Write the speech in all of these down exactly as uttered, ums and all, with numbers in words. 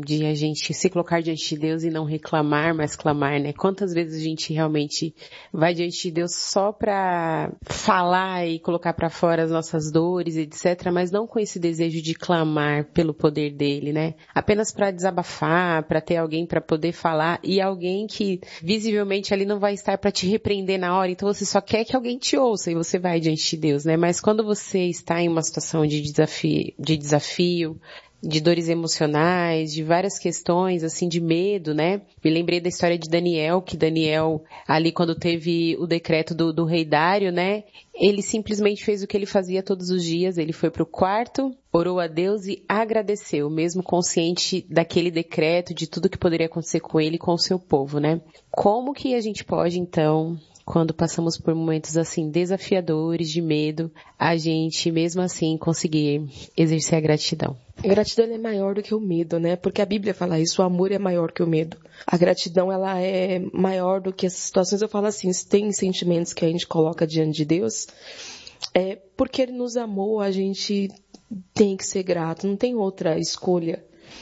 de a gente se colocar diante de Deus e não reclamar, mas clamar, né? Quantas vezes a gente realmente vai diante de Deus só para falar e colocar para fora as nossas dores, etcétera, mas não com esse desejo de clamar pelo poder dele, né? Apenas para desabafar, para ter alguém para poder falar e alguém que visivelmente ali não vai estar para te repreender na hora, então você só quer que alguém te ouça e você vai diante de Deus, né? Mas quando você está em uma situação de desafio, de desafio, de dores emocionais, de várias questões, assim, de medo, né? Me lembrei da história de Daniel, que Daniel, ali quando teve o decreto do, do rei Dário, né? Ele simplesmente fez o que ele fazia todos os dias, ele foi pro quarto, orou a Deus e agradeceu, mesmo consciente daquele decreto, de tudo que poderia acontecer com ele e com o seu povo, né? Como que a gente pode, então, quando passamos por momentos assim desafiadores, de medo, a gente mesmo assim conseguir exercer a gratidão? A gratidão é maior do que o medo, né? Porque a Bíblia fala isso, o amor é maior que o medo. A gratidão, ela é maior do que as situações. Eu falo assim, tem sentimentos que a gente coloca diante de Deus, é porque Ele nos amou, a gente tem que ser grato, não tem outra escolha.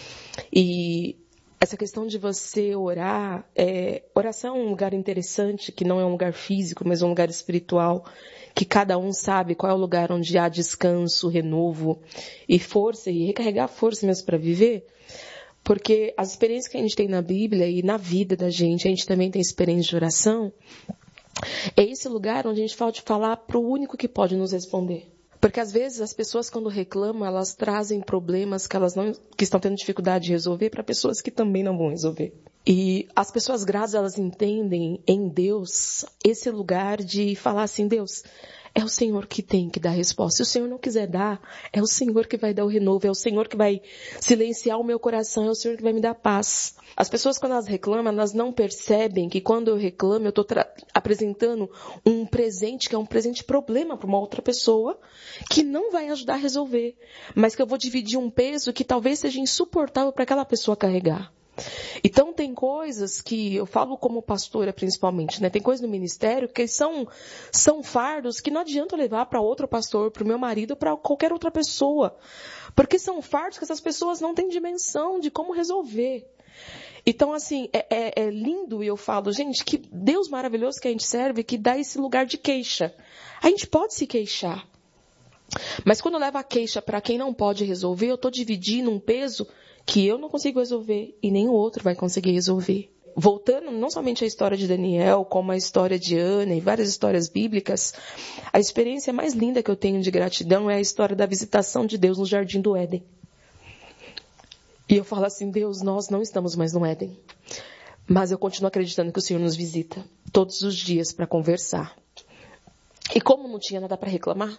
E essa questão de você orar, é, oração é um lugar interessante, que não é um lugar físico, mas é um lugar espiritual, que cada um sabe qual é o lugar onde há descanso, renovo e força, e recarregar força mesmo para viver. Porque as experiências que a gente tem na Bíblia e na vida da gente, a gente também tem experiência de oração, é esse lugar onde a gente pode falar para o único que pode nos responder. Porque às vezes as pessoas quando reclamam, elas trazem problemas que elas não, que estão tendo dificuldade de resolver para pessoas que também não vão resolver. E as pessoas gratas, elas entendem em Deus esse lugar de falar assim, Deus, é o Senhor que tem que dar a resposta. Se o Senhor não quiser dar, é o Senhor que vai dar o renovo, é o Senhor que vai silenciar o meu coração, é o Senhor que vai me dar paz. As pessoas, quando elas reclamam, elas não percebem que quando eu reclamo, eu estou tra- apresentando um presente, que é um presente problema para uma outra pessoa, que não vai ajudar a resolver, mas que eu vou dividir um peso que talvez seja insuportável para aquela pessoa carregar. Então tem coisas que, eu falo como pastora principalmente, né? Tem coisas no ministério que são, são fardos que não adianta eu levar para outro pastor, para o meu marido, para qualquer outra pessoa. Porque são fardos que essas pessoas não têm dimensão de como resolver. Então, assim, é, é, é lindo e eu falo, gente, que Deus maravilhoso que a gente serve, que dá esse lugar de queixa. A gente pode se queixar. Mas quando eu levo a queixa para quem não pode resolver, eu estou dividindo um peso que eu não consigo resolver e nem o outro vai conseguir resolver. Voltando não somente à história de Daniel, como a história de Ana e várias histórias bíblicas, a experiência mais linda que eu tenho de gratidão é a história da visitação de Deus no Jardim do Éden. E eu falo assim, Deus, nós não estamos mais no Éden, mas eu continuo acreditando que o Senhor nos visita todos os dias para conversar. E como não tinha nada para reclamar,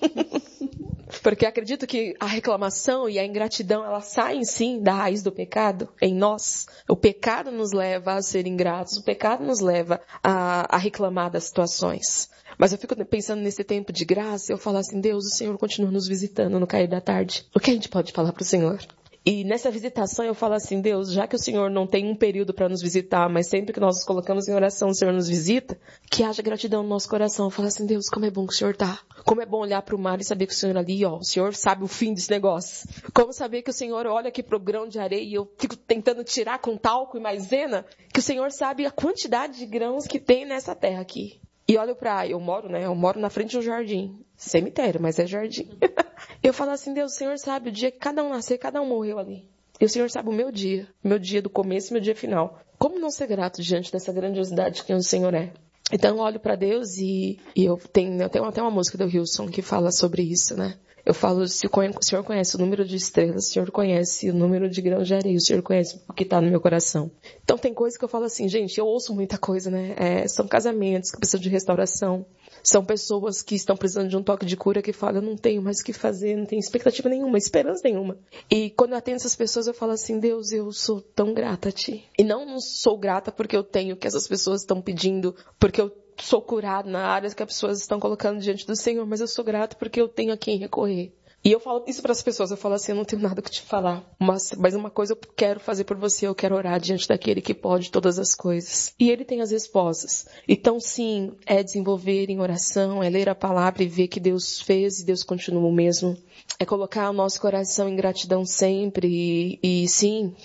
porque acredito que a reclamação e a ingratidão, elas saem sim da raiz do pecado em nós. O pecado nos leva a ser ingratos, o pecado nos leva a, a reclamar das situações. Mas eu fico pensando nesse tempo de graça, eu falo assim, Deus, o Senhor continua nos visitando no cair da tarde. O que a gente pode falar para o Senhor? E nessa visitação eu falo assim, Deus, já que o Senhor não tem um período para nos visitar, mas sempre que nós nos colocamos em oração, o Senhor nos visita, que haja gratidão no nosso coração. Eu falo assim, Deus, como é bom que o Senhor tá. Como é bom olhar para o mar e saber que o Senhor ali, ó, o Senhor sabe o fim desse negócio. Como saber que o Senhor olha aqui pro grão de areia e eu fico tentando tirar com talco e maisena, que o Senhor sabe a quantidade de grãos que tem nessa terra aqui. E olho pra, eu moro, né, eu moro na frente de um jardim. Cemitério, mas é jardim. Eu falo assim, Deus, o Senhor sabe o dia que cada um nasceu, cada um morreu ali. E o Senhor sabe o meu dia, meu dia do começo e meu dia final. Como não ser grato diante dessa grandiosidade que o Senhor é? Então eu olho para Deus e, e eu, tenho, eu tenho até uma música do Wilson que fala sobre isso, né? Eu falo, se o Senhor conhece o número de estrelas, o Senhor conhece o número de grãos de areia, o Senhor conhece o que está no meu coração. Então tem coisas que eu falo assim, gente, eu ouço muita coisa, né? É, são casamentos que precisam de restauração. São pessoas que estão precisando de um toque de cura que falam, eu não tenho mais o que fazer, não tenho expectativa nenhuma, esperança nenhuma. E quando eu atendo essas pessoas, eu falo assim, Deus, eu sou tão grata a Ti. E não, não sou grata porque eu tenho o que essas pessoas estão pedindo, porque eu sou curado na área que as pessoas estão colocando diante do Senhor, mas eu sou grato porque eu tenho a quem recorrer. E eu falo isso para as pessoas, eu falo assim, eu não tenho nada que te falar, mas, mas uma coisa eu quero fazer por você, eu quero orar diante daquele que pode todas as coisas. E ele tem as respostas. Então sim, é desenvolver em oração, é ler a palavra e ver que Deus fez e Deus continua o mesmo. É colocar o nosso coração em gratidão sempre e, e sim,